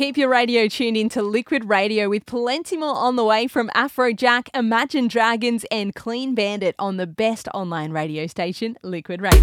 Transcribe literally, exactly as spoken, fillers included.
Keep your radio tuned into Liquid Radio with plenty more on the way from Afrojack, Imagine Dragons and Clean Bandit on the best online radio station, Liquid Radio.